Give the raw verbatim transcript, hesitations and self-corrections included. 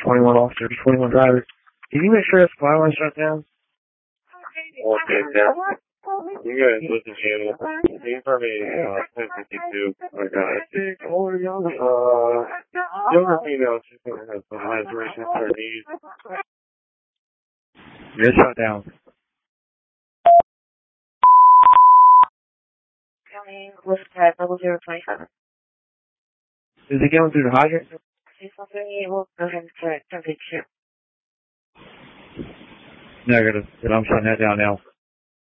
twenty-one officer to twenty-one driver. Can you make sure that supply line shut down? Okay, now, you guys listen to me. These are me, uh, ten fifty-two. I got a big, older, young, uh, younger female. She's going to have some laceration to her knees. You're shut down. County, list at level zero twenty-seven. Is it going through the hydrant? We'll go ahead and start ten fifty-two. Negative. Then I'm shutting that down now.